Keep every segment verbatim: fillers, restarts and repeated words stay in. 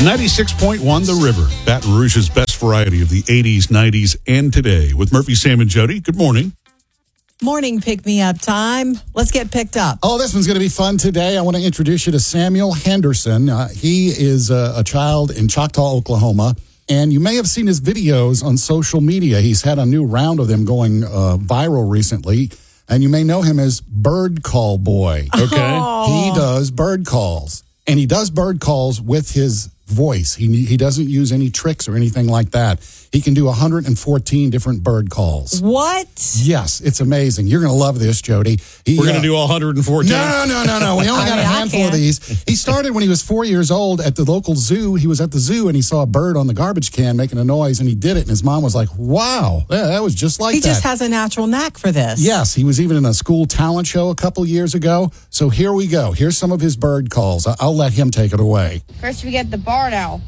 ninety-six point one The River, Baton Rouge's best variety of the eighties, nineties, and today. With Murphy, Sam, and Jody. Good morning. Morning pick-me-up time. Let's get picked up. Oh, this one's going to be fun today. I want to introduce you to Samuel Henderson. Uh, he is a, a child in Choctaw, Oklahoma, and you may have seen his videos on social media. He's had a new round of them going uh, viral recently, and you may know him as Bird Call Boy. Okay. Oh. He does bird calls, and he does bird calls with his voice. He he doesn't use any tricks or anything like that. He can do one hundred fourteen different bird calls. What? Yes, it's amazing. You're going to love this, Jody. He, We're going uh, to do all one hundred fourteen? No, no, no, no. We only I got mean, a I handful of can't. these. He started when he was four years old at the local zoo. He was at the zoo and he saw a bird on the garbage can making a noise, and he did it. And his mom was like, wow, yeah, that was just like He that. just has a natural knack for this. Yes, he was even in a school talent show a couple years ago. So here we go. Here's some of his bird calls. I- I'll let him take it away. First, we get the barn owl.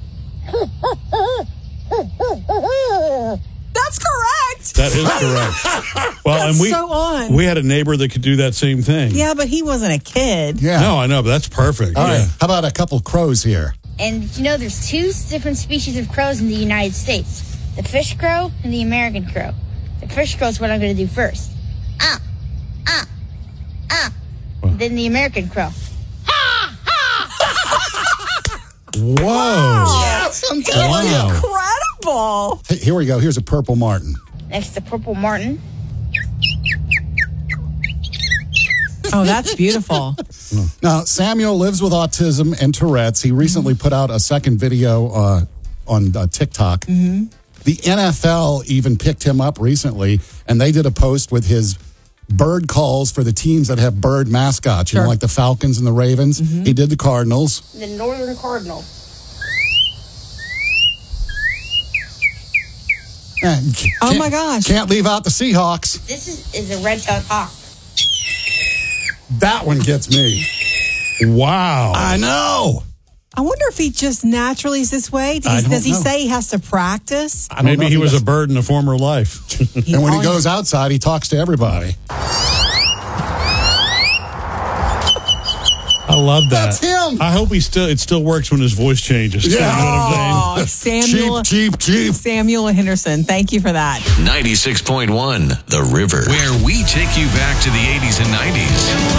That's correct. That is correct. Well, That's and we so on. we had a neighbor that could do that same thing. Yeah, but he wasn't a kid. Yeah. No, I know, but that's perfect. All yeah. right. How about a couple crows here? And you know, there's two different species of crows in the United States: the fish crow and the American crow. The fish crow is what I'm going to do first. Ah, ah, ah. Then the American crow. Whoa. Yes, I'm He telling was you. incredible. Hey, here we go. Here's a purple martin. Next, the purple martin. Oh, that's beautiful. Now, Samuel lives with autism and Tourette's. He recently put out a second video uh, on uh, TikTok. Mm-hmm. The N F L even picked him up recently, and they did a post with his bird calls for the teams that have bird mascots, you Sure. know, like the Falcons and the Ravens. Mm-hmm. He did the Cardinals. The northern cardinal. And c- Oh, can't- my gosh. Can't leave out the Seahawks. This is, is a red-tailed hawk. That one gets me. Wow. I know. I wonder if he just naturally is this way. Does I he, don't does he know. say he has to practice? I don't know Maybe if he was does. a bird in a former life. And when he Oh, goes outside, he talks to everybody. I love that. That's him. I hope he still it still works when his voice changes. Yeah. You know what I'm saying? Oh, Samuel, Cheap, cheap, cheap. Samuel Henderson. Thank you for that. ninety-six point one The River, where we take you back to the eighties and nineties.